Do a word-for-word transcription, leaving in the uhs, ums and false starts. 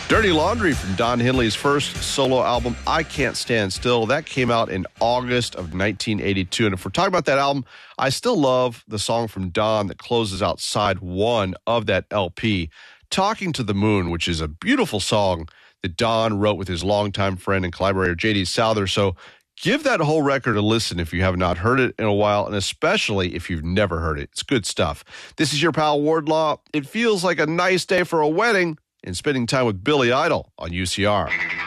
Dirty Laundry from Don Henley's first solo album, I Can't Stand Still. That came out in August of nineteen eighty-two. And if we're talking about that album, I still love the song from Don that closes out side one of that L P, Talking to the Moon, which is a beautiful song that Don wrote with his longtime friend and collaborator, J D Souther. So give that whole record a listen if you have not heard it in a while, and especially if you've never heard it. It's good stuff. This is your pal Wardlaw. It feels like a nice day for a wedding and spending time with Billy Idol on U C R.